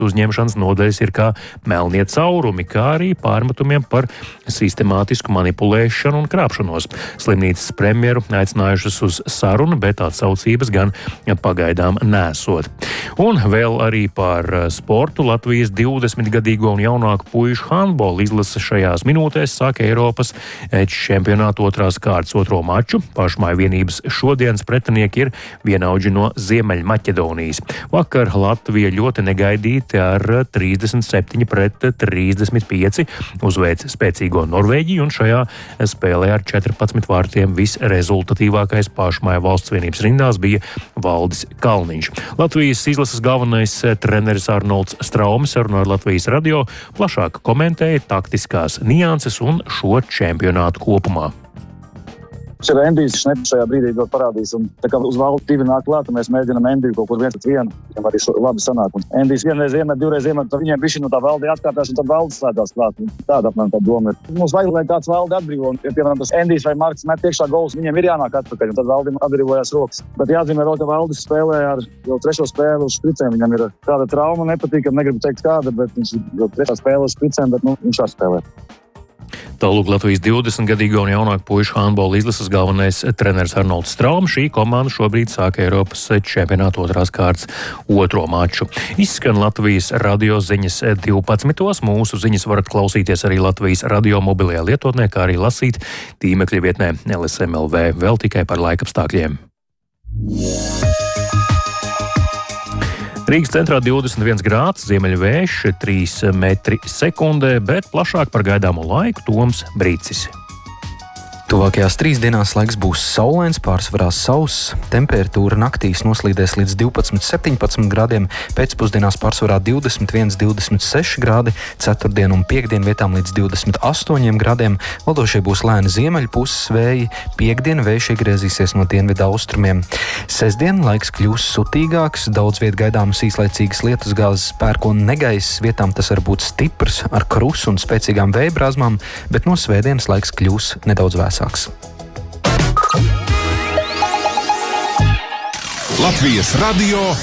uzņemšanas nodaļas ir kā melnie caurumi, kā arī pārmetumiem par sistemātisku manipulēšanu un krāpšanos. Slimnīcas premjeru aicinājušas uz sarunu, bet atsaucības gan pagaidām nesot. Un vēl arī par sportu. Latvijas 20-gadīgo un jaunāku puišu handbola izlase šajās minūtēs sāk Eiropas čempionāta otrās kārtas otro maču. Pašmāju vienības šodienas pretinieki ir vienaudži no Ziemeļmaķedonijas. Vakar Latvija ļoti negaidīti ar 37-35 uzveica spēcīgo Norvēģiju, un šajā spēlē ar 14 vārtiem visrezultatīvākais pašmāju valsts vienības rindās bija Valdis Kalniņš. Latvijas izlases galvenais treneris Arnolds Straumes sarunā ar Latvijas radio plašāk komentēja taktiskās nianses un šo čempionātu kopumā. Šeit Endijs šnepa šajā brīdī ļoti parādīs, un tā kā uz valdu divi nāk klāt, un mēs mēģinam Endiju kaut kur 1-1, viņam arī labi sanāk. Un Endijs vienreiz iemet, divreiz iemet, tad viņiem bišķi no tā valdi atkāpjas, un tad valdes slēdās klāt. Tāda apmēram tā doma ir. Mums vajag, lai tāds valdi atbrīvo, un, ja, piemēram, tas Endijs vai Marks met iekšā gols, viņiem ir jānāk atpakaļ, un tad valdim atbrīvojās rokas. Bet jāatzīmē vēl, ka Valdis spēlē ar jau trešo spēli uz špricēm. Viņam ir kāda trauma, nepatīkam, negribu teikt kāda, bet viņš jau trešā spēle uz špricēm, bet viņš var spēlēt. Tālūk Latvijas 20-gadīgo un jaunāku puišu handbola izlases galvenais treneris Arnolds Straumes. Šī komanda šobrīd sāk Eiropas čempionāta otrās kārtas otro maču. Izskan Latvijas radio ziņas 12. Mūsu ziņas varat klausīties arī Latvijas radio mobilajā lietotnē, kā arī lasīt tīmekļa vietnē LSM.lv. Vēl tikai par laikapstākļiem. Rīgas centrā 21 grāds, ziemeļvējš 3 metri sekundē, bet plašāk par gaidāmo laiku Toms Brīcis. Tuvākajās 3 dienās laiks būs saulains, pārsvarā sauss, temperatūra naktīs noslīdēs līdz 12-17 grādiem, pēcpusdienās pārsvarā 21-26 grādi, ceturtdien un piekdien vietām līdz 28 grādiem, valdošie būs lēni ziemeļpuses vēji, piekdien vējš iegriezīsies no dienvidu austrumiem. Sestdien laiks kļūs sutīgāks, daudz viet gaidāmas īslaicīgas lietusgāzes, pērkona negaiss, vietām tas var būt stiprs ar krusu un spēcīgām vēja brāzmām, bet no svētdienas laiks kļūs nedaudz vēsāks. Latvijas radio